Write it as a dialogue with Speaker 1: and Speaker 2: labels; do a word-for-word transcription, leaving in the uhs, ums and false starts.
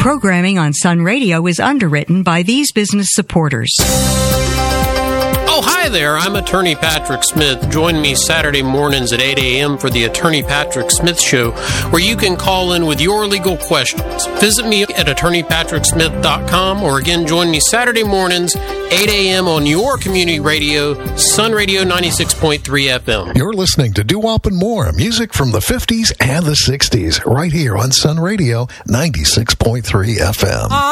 Speaker 1: Programming on Sun Radio is underwritten by these business supporters.
Speaker 2: Oh, hi there. I'm Attorney Patrick Smith. Join me Saturday mornings at eight a.m. for the Attorney Patrick Smith Show, where you can call in with your legal questions. Visit me at attorney patrick smith dot com, or again, join me Saturday mornings, eight a.m. on your community radio, Sun Radio ninety-six point three F M.
Speaker 3: You're listening to Doo-Wop and More, music from the fifties and the sixties, right here on Sun Radio ninety-six point three F M.